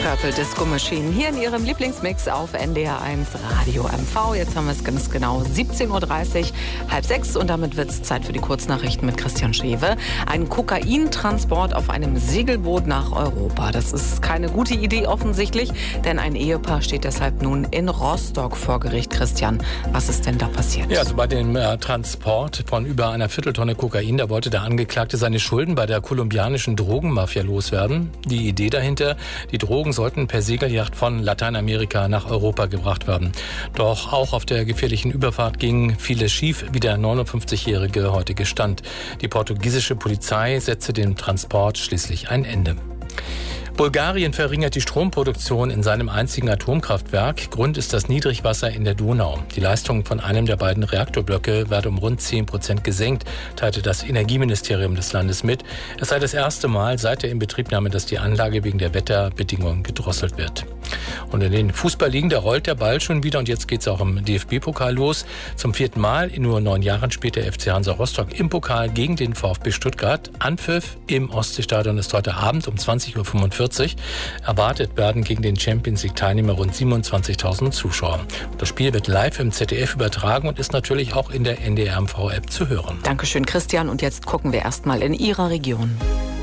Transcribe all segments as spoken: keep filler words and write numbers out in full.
Purple Disco Machine hier in ihrem Lieblingsmix auf N D R eins Radio M V. Jetzt haben wir es ganz genau siebzehn Uhr dreißig, halb sechs und damit wird es Zeit für die Kurznachrichten mit Christian Schewe. Ein Kokaintransport auf einem Segelboot nach Europa. Das ist keine gute Idee offensichtlich, denn ein Ehepaar steht deshalb nun in Rostock vor Gericht. Christian, was ist denn da passiert? Ja, also bei dem äh, Transport von über einer Vierteltonne Kokain, da wollte der Angeklagte seine Schulden bei der kolumbianischen Drogenmafia loswerden. Die Idee dahinter, die Drogen sollten per Segelyacht von Lateinamerika nach Europa gebracht werden. Doch auch auf der gefährlichen Überfahrt ging vieles schief, wie der neunundfünfzigjährige heute gestand. Die portugiesische Polizei setzte dem Transport schließlich ein Ende. Bulgarien verringert die Stromproduktion in seinem einzigen Atomkraftwerk. Grund ist das Niedrigwasser in der Donau. Die Leistung von einem der beiden Reaktorblöcke werde um rund zehn Prozent gesenkt, teilte das Energieministerium des Landes mit. Es sei das erste Mal seit der Inbetriebnahme, dass die Anlage wegen der Wetterbedingungen gedrosselt wird. Und in den Fußballligen, da rollt der Ball schon wieder und jetzt geht es auch im D F B-Pokal los. Zum vierten Mal in nur neun Jahren spielt der F C Hansa Rostock im Pokal gegen den VfB Stuttgart. Anpfiff im Ostseestadion ist heute Abend um zwanzig Uhr fünfundvierzig. Erwartet werden gegen den Champions-League-Teilnehmer rund siebenundzwanzigtausend Zuschauer. Das Spiel wird live im Z D F übertragen und ist natürlich auch in der N D R M V-App zu hören. Dankeschön, Christian. Und jetzt gucken wir erstmal in Ihrer Region.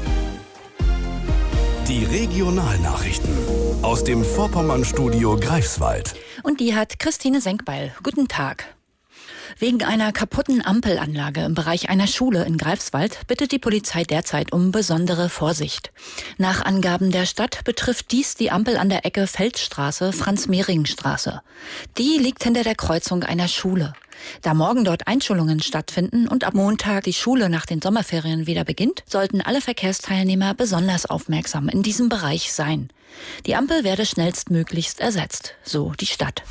Die Regionalnachrichten aus dem Vorpommern-Studio Greifswald. Und die hat Christine Senkbeil. Guten Tag. Wegen einer kaputten Ampelanlage im Bereich einer Schule in Greifswald bittet die Polizei derzeit um besondere Vorsicht. Nach Angaben der Stadt betrifft dies die Ampel an der Ecke Feldstraße, Franz-Mehring-Straße. Die liegt hinter der Kreuzung einer Schule. Da morgen dort Einschulungen stattfinden und ab Montag die Schule nach den Sommerferien wieder beginnt, sollten alle Verkehrsteilnehmer besonders aufmerksam in diesem Bereich sein. Die Ampel werde schnellstmöglichst ersetzt, so die Stadt.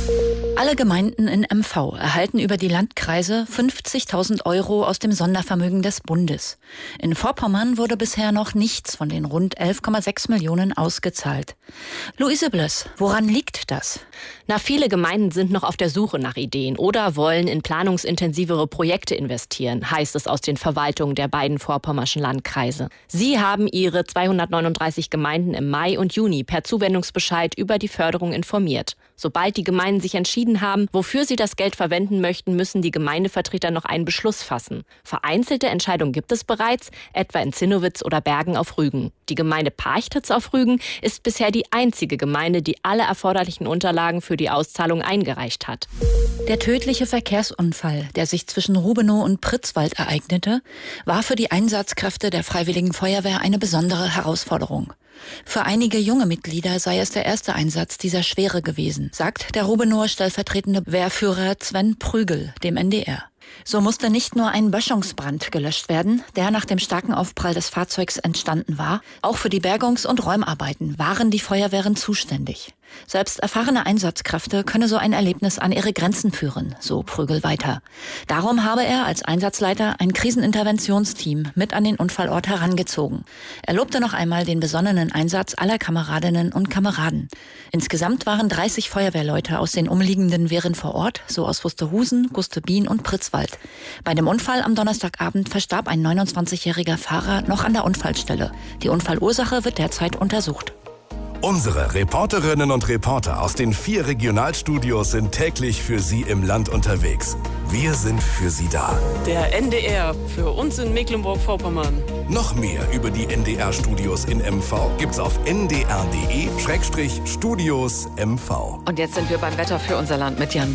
Alle Gemeinden in M V erhalten über die Landkreise fünfzigtausend Euro aus dem Sondervermögen des Bundes. In Vorpommern wurde bisher noch nichts von den rund elf Komma sechs Millionen ausgezahlt. Luise Blöss, woran liegt das? Na, viele Gemeinden sind noch auf der Suche nach Ideen oder wollen in planungsintensivere Projekte investieren, heißt es aus den Verwaltungen der beiden vorpommerschen Landkreise. Sie haben ihre zweihundertneununddreißig Gemeinden im Mai und Juni per Zuwendungsbescheid über die Förderung informiert. Sobald die Gemeinden sich entschieden haben, wofür sie das Geld verwenden möchten, müssen die Gemeindevertreter noch einen Beschluss fassen. Vereinzelte Entscheidungen gibt es bereits, etwa in Zinnowitz oder Bergen auf Rügen. Die Gemeinde Parchtitz auf Rügen ist bisher die einzige Gemeinde, die alle erforderlichen Unterlagen für die Auszahlung eingereicht hat. Der tödliche Verkehrsunfall, der sich zwischen Rubenow und Pritzwalk ereignete, war für die Einsatzkräfte der Freiwilligen Feuerwehr eine besondere Herausforderung. Für einige junge Mitglieder sei es der erste Einsatz dieser Schwere gewesen, sagt der Rubenower stellvertretende Wehrführer Sven Prügel dem N D R. So musste nicht nur ein Böschungsbrand gelöscht werden, der nach dem starken Aufprall des Fahrzeugs entstanden war. Auch für die Bergungs- und Räumarbeiten waren die Feuerwehren zuständig. Selbst erfahrene Einsatzkräfte könne so ein Erlebnis an ihre Grenzen führen, so Prügel weiter. Darum habe er als Einsatzleiter ein Kriseninterventionsteam mit an den Unfallort herangezogen. Er lobte noch einmal den besonnenen Einsatz aller Kameradinnen und Kameraden. Insgesamt waren dreißig Feuerwehrleute aus den umliegenden Wehren vor Ort, so aus Wusterhusen, Gustebin und Pritzwalk. Bei dem Unfall am Donnerstagabend verstarb ein neunundzwanzigjähriger Fahrer noch an der Unfallstelle. Die Unfallursache wird derzeit untersucht. Unsere Reporterinnen und Reporter aus den vier Regionalstudios sind täglich für Sie im Land unterwegs. Wir sind für Sie da. Der N D R für uns in Mecklenburg-Vorpommern. Noch mehr über die N D R-Studios in M V gibt's auf n d r punkt d e Studios M V. Und jetzt sind wir beim Wetter für unser Land mit Jan